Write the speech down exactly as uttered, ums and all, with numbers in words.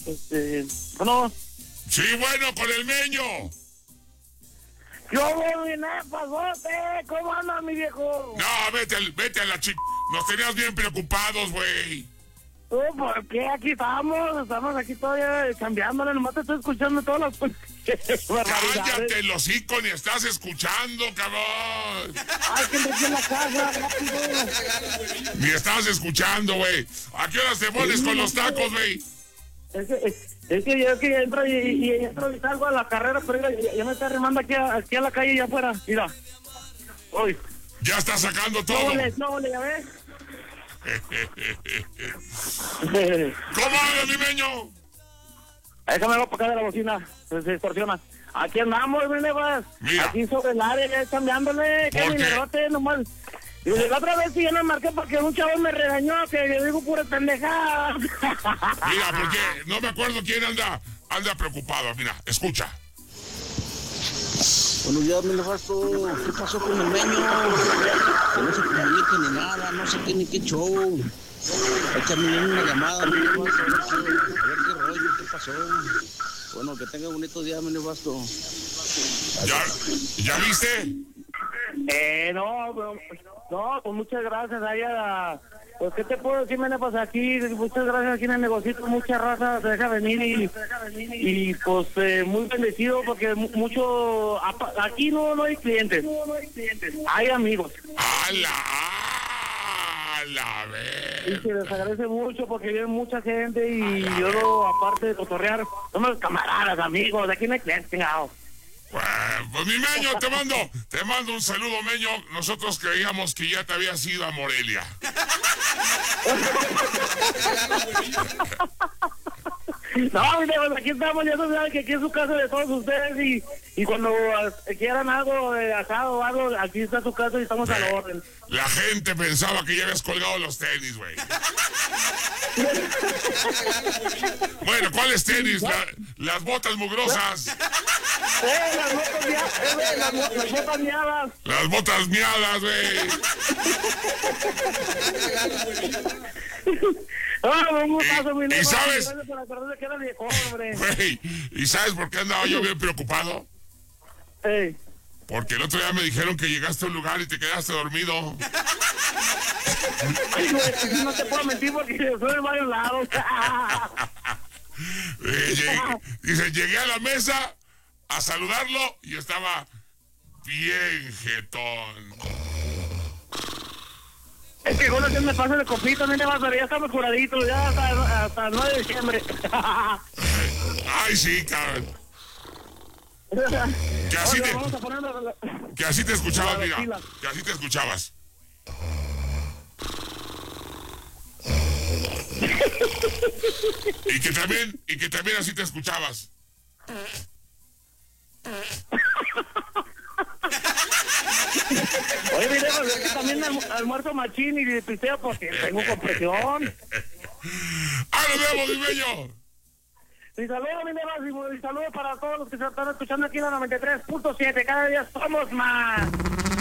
Este, bueno. Sí, bueno, con el Meño. Yo voy, pasote. ¿Cómo anda, mi viejo? No, vete, al, vete a la chica. Nos tenías bien preocupados, güey. Oh, ¿por qué? Aquí estamos, estamos aquí todavía cambiándole, nomás te estoy escuchando todas las cállate el hocico, ni estás escuchando, cabrón. Ay, que me en la casa, rápido. Ni estás escuchando, güey. ¿A qué horas te pones sí, con los tacos, güey? Es que, es, es que yo es que entro y, y, y entro y salgo a la carrera, pero ya, ya me está remando aquí a, aquí a la calle y afuera, mira. Hoy. Ya está sacando todo. No, no, no, ya ves. ¿Cómo anda, mi Meño? Déjame ver para acá de la bocina, se, se distorsiona. Aquí andamos, Menevas. Aquí sobre el área, ya cambiándole. Que minerote, nomás. Y la otra vez sí yo no marqué porque un chavo me regañó que yo digo pura pendejada. Mira, porque no me acuerdo quién anda, anda preocupado. Mira, escucha. Buenos días, mi nefasto. ¿Qué pasó con el Meño? Que no se comunique ni nada, no sé qué ni qué show. Échame una llamada, mi nefasto. A ver qué rollo, qué pasó. Bueno, que tenga un bonito día, mi nefasto. ¿Ya, ¿Ya viste? Eh, no, no, pues muchas gracias. Ahí a, pues, ¿qué te puedo decir, Mene? Pues aquí, muchas gracias aquí en el negocito, mucha raza se deja venir y, y pues eh, muy bendecido porque mucho, aquí no, no hay clientes, hay amigos. ¡A la, a la vez! Y se les agradece mucho porque viene mucha gente y yo, lo, aparte de cotorrear, somos camaradas, amigos, aquí no hay clientes, chingado. Pues, pues mi Meño, te mando, te mando un saludo, Meño. Nosotros creíamos que ya te habías ido a Morelia. No, mire, pues aquí estamos, ya saben que aquí es su casa de todos ustedes y, y cuando quieran algo de asado o algo, aquí está su casa y estamos a la orden. La gente pensaba que ya habías colgado los tenis, güey. Bueno, ¿cuáles tenis? La, las botas mugrosas. Eh, las botas miadas, eh, las, las botas miadas. Las botas miadas, güey. Ah, un gustazo, mi ¿Y sabes? Güey, ¿y sabes por qué andaba yo bien preocupado? Hey. Porque el otro día me dijeron que llegaste a un lugar y te quedaste dormido. Ay, güey, no te puedo mentir porque soy de varios lados. eh, llegué, dice, llegué a la mesa a saludarlo y estaba bien jetón. Es que uno que me pasa de copito, no me va a ver, ya estamos curaditos, ya hasta, hasta el nueve de diciembre. Ay, sí, cabrón. Que así, Oye, te, que así te escuchabas, mira. Que así te escuchabas. Y que también, y que también así te escuchabas. Oye, mire, pues es que también al, almuerzo machín y pisteo porque tengo compresión. ¡Ah, nos vemos, mi Meño! Y saludos, mi Nevas, y saludos para todos los que se están escuchando aquí en la noventa y tres punto siete. Cada día somos más.